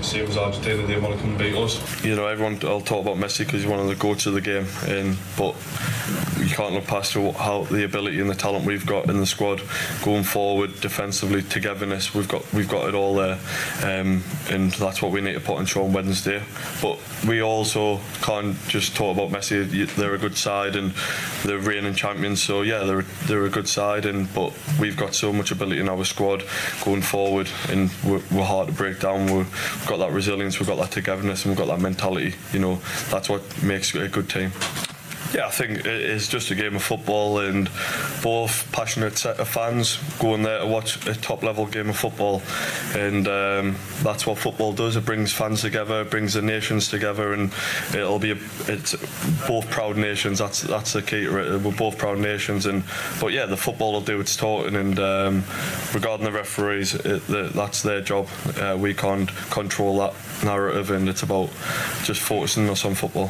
same as Argentina, they want to come and beat us. You know, everyone will talk about Messi because he's one of the goats of the game, but you can't look past how the ability and the talent we've got in the squad going forward, defensively, togetherness. We've got it all there, and that's what we need to put on show on Wednesday. But we also can't just talk about Messi. They're a good side and they're reigning champions. So yeah, they're a good side, but we've got so much ability in our squad going forward, and we're hard to break down. We've got that resilience, we've got that togetherness, and we've got that mentality. You know, that's what makes a good team. Yeah, I think it is just a game of football, and both passionate set of fans going there to watch a top-level game of football, and that's what football does. It brings fans together, it brings the nations together, and it's both proud nations. That's the key to it. We're both proud nations, but yeah, the football will do its talking, and regarding the referees, that's their job. We can't control that narrative, and it's about just focusing us on football.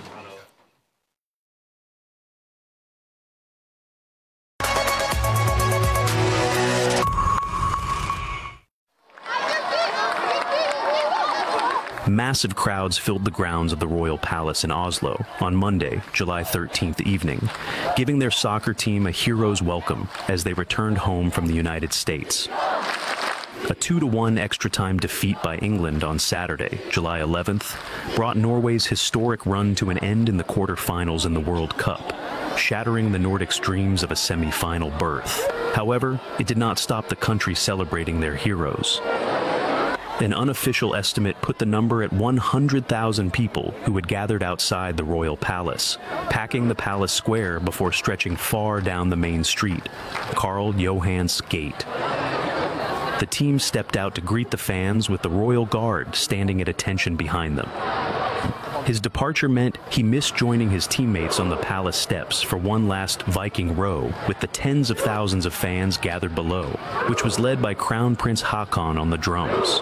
Massive crowds filled the grounds of the Royal Palace in Oslo on Monday, July 13th evening, giving their soccer team a hero's welcome as they returned home from the United States. A 2-1 extra-time defeat by England on Saturday, July 11th, brought Norway's historic run to an end in the quarter-finals in the World Cup, shattering the Nordics' dreams of a semi-final berth. However, it did not stop the country celebrating their heroes. An unofficial estimate put the number at 100,000 people who had gathered outside the Royal Palace, packing the palace square before stretching far down the main street, Karl Johans Gate. The team stepped out to greet the fans with the Royal Guard standing at attention behind them. His departure meant he missed joining his teammates on the palace steps for one last Viking row with the tens of thousands of fans gathered below, which was led by Crown Prince Haakon on the drums.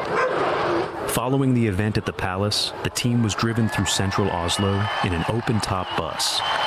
Following the event at the palace, the team was driven through central Oslo in an open-top bus,